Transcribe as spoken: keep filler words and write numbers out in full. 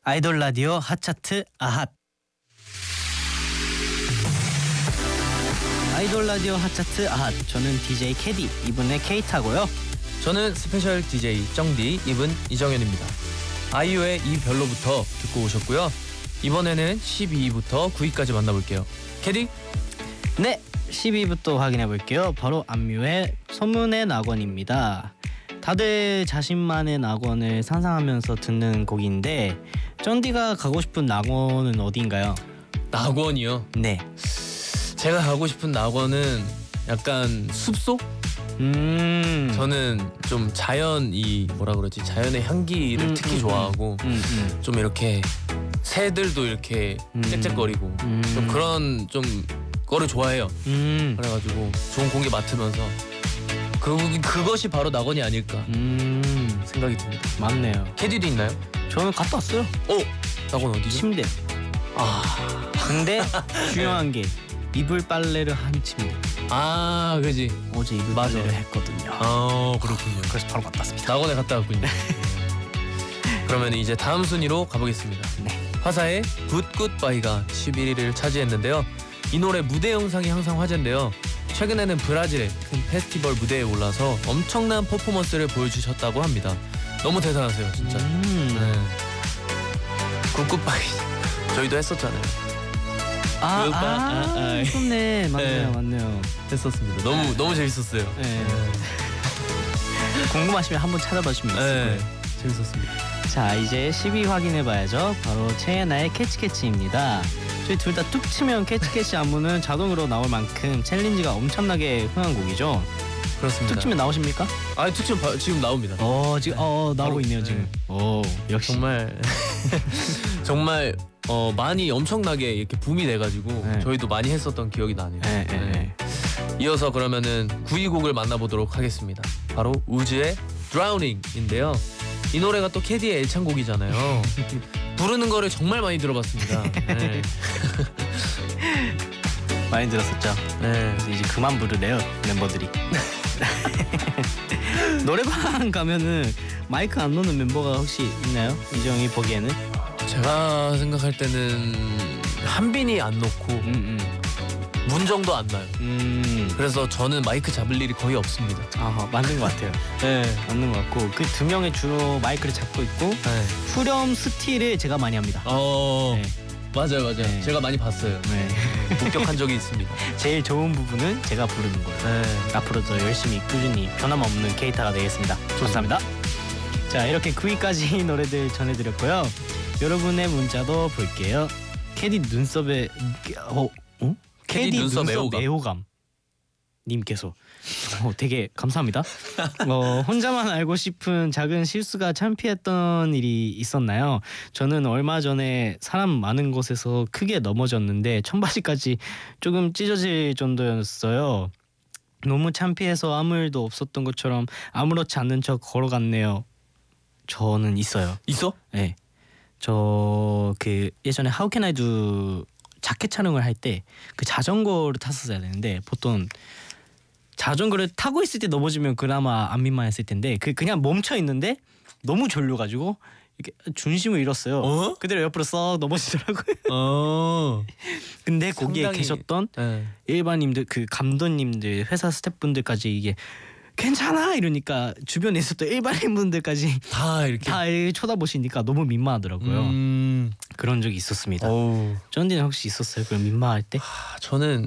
아이돌 라디오 핫차트 아핫. 아이돌 라디오 핫차트 아핫. 저는 디제이 캐디, 이분의 케이타고요. 저는 스페셜 디제이 쩡디, 이분 이정현입니다. 아이유의 이 별로부터 듣고 오셨고요. 이번에는 십이 위부터 구 위까지 만나볼게요. 캐디? 네, 십 위부터 확인해 볼게요. 바로 안뮤의 소문의 낙원입니다. 다들 자신만의 낙원을 상상하면서 듣는 곡인데, 쩐디가 가고 싶은 낙원은 어디인가요? 낙원이요? 네. 제가 가고 싶은 낙원은 약간 숲속? 음. 저는 좀 자연, 이 뭐라 그러지? 자연의 향기를 음, 특히 음, 좋아하고 음, 음. 좀 이렇게 새들도 이렇게 음. 짹짹거리고 음. 좀 그런 좀 거를 좋아해요. 음. 그래가지고 좋은 공기 맡으면서 그 그것이 바로 낙원이 아닐까 음. 생각이 듭니다. 맞네요. 캐디도 있나요? 저는 갔다 왔어요. 오! 낙원 어디죠? 침대. 아, 근데 중요한 게 이불 빨래를 한 침대. 아, 그지. 어제 이불 맞아. 빨래를 했거든요. 아, 그렇군요. 그래서 바로 갔다 왔습니다. 낙원에 갔다 왔군요. 그러면 이제 다음 순위로 가보겠습니다. 네. 화사의 굿굿바이가 십일 위를 차지했는데요. 이 노래 무대 영상이 항상 화제인데요. 최근에는 브라질의 큰 페스티벌 무대에 올라서 엄청난 퍼포먼스를 보여주셨다고 합니다. 너무 대단하세요, 진짜. 음. 네. 굿굿바이 저희도 했었잖아요. 아, 굿바- 아, 아, 아. 했었네. 맞네요, 네. 맞네요. 했었습니다. 너무 너무 재밌었어요. 네. 궁금하시면 한번 찾아봐주시면 있을 네, 거예요. 재밌었습니다. 자, 이제 십 위 확인해봐야죠. 바로 채예나의 캐치캐치입니다. 저희 둘 다 뚝 치면 캐치캐치 안무는 자동으로 나올 만큼 챌린지가 엄청나게 흥한 곡이죠. 그렇습니다. 뚝 치면 나오십니까? 아, 툭치면 바- 지금 나옵니다. 어, 지금 어 나오고 바로, 있네요 네. 지금. 오, 역시. 정말 정말 어, 많이 엄청나게 이렇게 붐이 돼가지고 네. 저희도 많이 했었던 기억이 나네요. 네, 네, 네. 이어서 그러면은 구 위 곡을 만나보도록 하겠습니다. 바로 우즈의 Drowning인데요. 이 노래가 또 캐디의 애창곡이잖아요. 부르는 거를 정말 많이 들어봤습니다. 네. 많이 들었었죠. 네. 그래서 이제 그만 부르래요 멤버들이. 노래방 가면은 마이크 안 놓는 멤버가 혹시 있나요? 이정이 보기에는? 제가 생각할 때는 한빈이 안 놓고 음, 음. 문정도 안 나요. 음. 그래서 저는 마이크 잡을 일이 거의 없습니다. 아, 맞는 것 같아요. 네. 맞는 것 같고 그 두 명이 주로 마이크를 잡고 있고 네. 후렴 스틸을 제가 많이 합니다. 어, 네. 맞아요, 맞아요. 네. 제가 많이 봤어요. 네. 목격한 적이 있습니다. 제일 좋은 부분은 제가 부르는 거예요. 네. 앞으로도 열심히 꾸준히 변함없는 케이타가 되겠습니다. 감사합니다. 자, 이렇게 구 위까지 노래들 전해드렸고요. 여러분의 문자도 볼게요. 캐디 눈썹에 어? 어? 캐디 눈썹 애호감. 애호감 님께서 어, 되게 감사합니다. 어, 혼자만 알고 싶은 작은 실수가 창피했던 일이 있었나요? 저는 얼마 전에 사람 많은 곳에서 크게 넘어졌는데 청바지까지 조금 찢어질 정도였어요. 너무 창피해서 아무 일도 없었던 것처럼 아무렇지 않은 척 걸어갔네요. 저는 있어요. 있어? 네. 저 그 예전에 How Can I Do 자켓 촬영을 할 때 그 자전거를 탔었어야 되는데 보통 자전거를 타고 있을 때 넘어지면 그나마 안 민망했을 텐데 그 그냥 멈춰 있는데 너무 졸려가지고 이렇게 중심을 잃었어요. 어? 그대로 옆으로 썩 넘어지더라고요. 어. 근데 거기에 상당히- 계셨던 네. 일반님들 그 감독님들 회사 스태프분들까지 이게 괜찮아 이러니까 주변에 있었던 일반인분들까지 다 이렇게. 다 쳐다보시니까 너무 민망하더라고요. 음. 그런 적이 있었습니다. 어우. 쩐디는 혹시 있었어요? 그럼 민망할 때? 아, 저는